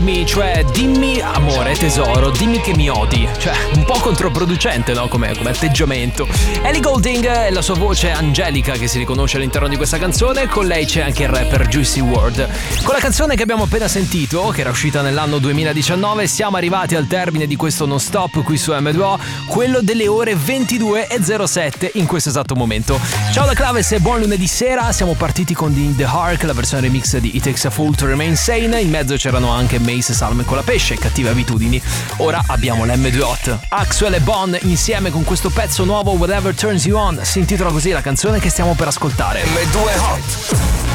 Cioè dimmi amore tesoro, dimmi che mi odi. Cioè un po' controproducente, no? Come atteggiamento. Ellie Goulding e la sua voce angelica che si riconosce all'interno di questa canzone. Con lei c'è anche il rapper Juicy WRLD. Con la canzone che abbiamo appena sentito, che era uscita nell'anno 2019, siamo arrivati al termine di questo non stop qui su M2O, quello delle ore 22:07 in questo esatto momento. Ciao da Claves e buon lunedì sera. Siamo partiti con The Hark, la versione remix di It Takes a Fool to Remain Sane. In mezzo c'erano anche Mace, Salme con la pesce, cattive abitudini. Ora abbiamo l'M2 Hot, Axwell e Bon insieme con questo pezzo nuovo Whatever Turns You On. Si intitola così la canzone che stiamo per ascoltare. M2 Hot.